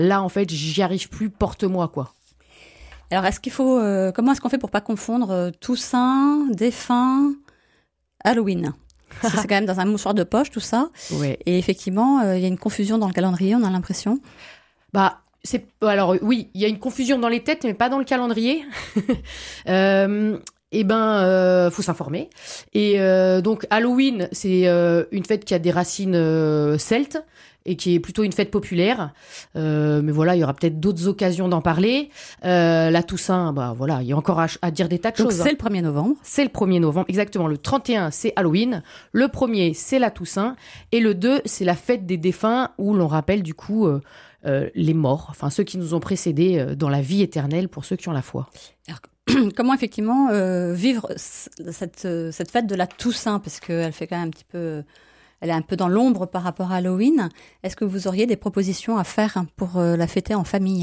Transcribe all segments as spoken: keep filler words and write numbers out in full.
Là, en fait, j'y arrive plus, porte-moi, quoi. Alors, est-ce qu'il faut, euh, comment est-ce qu'on fait pour pas confondre euh, Toussaint, défunt, Halloween? Parce que c'est quand même dans un mouchoir de poche, tout ça. Ouais. Et effectivement, il euh, y a une confusion dans le calendrier, on a l'impression. Bah, c'est, alors oui, il y a une confusion dans les têtes, mais pas dans le calendrier. euh, Eh ben, euh, faut s'informer. Et euh, donc, Halloween, c'est euh, une fête qui a des racines euh, celtes et qui est plutôt une fête populaire. Euh, mais voilà, il y aura peut-être d'autres occasions d'en parler. Euh, la Toussaint, bah voilà, il y a encore à, à dire des tas de donc choses. Donc, c'est hein. le premier novembre. C'est le premier novembre, exactement. Le trente et un, c'est Halloween. Le premier, c'est la Toussaint. Et le deux, c'est la fête des défunts où l'on rappelle du coup euh, euh, les morts, enfin ceux qui nous ont précédés euh, dans la vie éternelle pour ceux qui ont la foi. Alors, comment effectivement euh, vivre cette, cette fête de la Toussaint, parce qu'elle fait quand même un petit peu... Elle est un peu dans l'ombre par rapport à Halloween. Est-ce que vous auriez des propositions à faire pour euh, la fêter en famille ?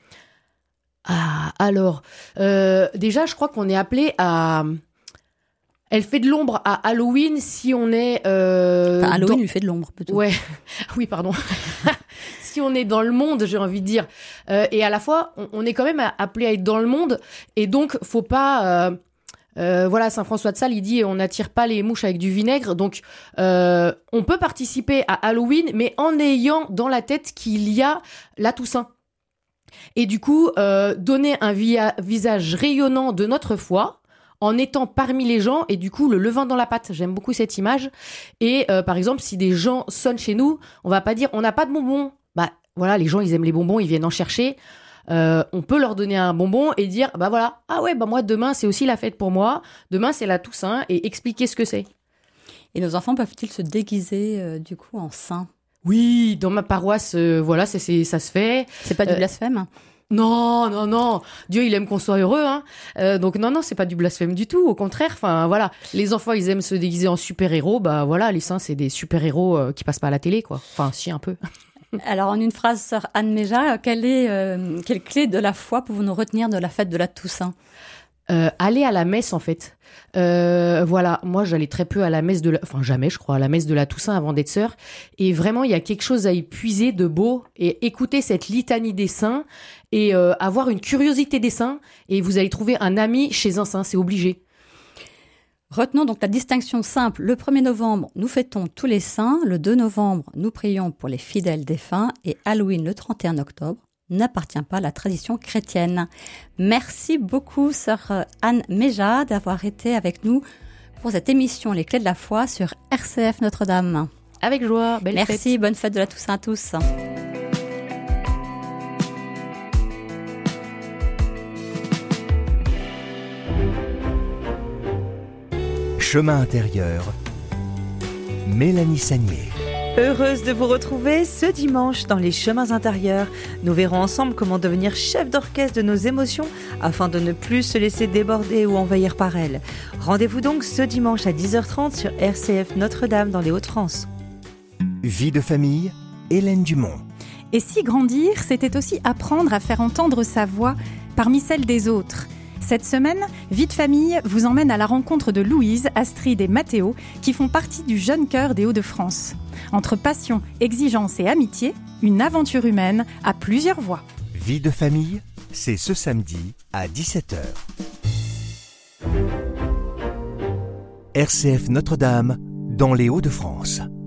Ah, alors, euh, déjà, je crois qu'on est appelé à... Elle fait de l'ombre à Halloween si on est... Euh, enfin, Halloween dans... lui fait de l'ombre, plutôt. Ouais, oui, pardon. Si on est dans le monde, j'ai envie de dire. Euh, et à la fois, on, on est quand même appelé à être dans le monde. Et donc, faut pas... Euh, Euh, voilà, Saint François de Sales, il dit on n'attire pas les mouches avec du vinaigre. Donc, euh, on peut participer à Halloween, mais en ayant dans la tête qu'il y a la Toussaint. Et du coup, euh, donner un via- visage rayonnant de notre foi, en étant parmi les gens, et du coup, le levain dans la pâte. J'aime beaucoup cette image. Et euh, par exemple, si des gens sonnent chez nous, on va pas dire on n'a pas de bonbons. Bah voilà, les gens, ils aiment les bonbons, ils viennent en chercher. Euh, on peut leur donner un bonbon et dire bah voilà, ah ouais, bah moi demain c'est aussi la fête pour moi, demain c'est la Toussaint, et expliquer ce que c'est. Et nos enfants peuvent-ils se déguiser euh, du coup en saints ? Oui, dans ma paroisse, euh, voilà, c'est, c'est, ça se fait. C'est pas du euh, blasphème ? Non, non, non. Dieu, il aime qu'on soit heureux, hein. Euh, donc non, non, c'est pas du blasphème du tout. Au contraire, enfin voilà, les enfants, ils aiment se déguiser en super-héros. Bah voilà, les saints, c'est des super-héros euh, qui passent pas à la télé, quoi. Enfin, si un peu. Alors, en une phrase, sœur Anne Méja, quelle est, euh, quelle clé de la foi pouvons-nous retenir de la fête de la Toussaint ? Euh, aller à la messe, en fait. Euh, voilà, moi, j'allais très peu à la messe de la... Enfin, jamais, je crois, à la messe de la Toussaint avant d'être sœur. Et vraiment, il y a quelque chose à y puiser de beau. Et écouter cette litanie des saints et euh, avoir une curiosité des saints. Et vous allez trouver un ami chez un saint, c'est obligé. Retenons donc la distinction simple. Le premier novembre, nous fêtons tous les saints. Le deux novembre, nous prions pour les fidèles défunts. Et Halloween, le trente et un octobre, n'appartient pas à la tradition chrétienne. Merci beaucoup, sœur Anne Méja, d'avoir été avec nous pour cette émission Les Clés de la foi sur R C F Notre-Dame. Avec joie, belle fête. Merci, bonne fête de la Toussaint à tous. Chemin intérieur, Mélanie Sagnier. Heureuse de vous retrouver ce dimanche dans les chemins intérieurs. Nous verrons ensemble comment devenir chef d'orchestre de nos émotions afin de ne plus se laisser déborder ou envahir par elles. Rendez-vous donc ce dimanche à dix heures trente sur R C F Notre-Dame dans les Hauts-de-France. Vie de famille, Hélène Dumont. Et si grandir, c'était aussi apprendre à faire entendre sa voix parmi celles des autres. Cette semaine, Vie de famille vous emmène à la rencontre de Louise, Astrid et Mathéo, qui font partie du jeune chœur des Hauts-de-France. Entre passion, exigence et amitié, une aventure humaine à plusieurs voix. Vie de famille, c'est ce samedi à dix-sept heures. R C F Notre-Dame, dans les Hauts-de-France.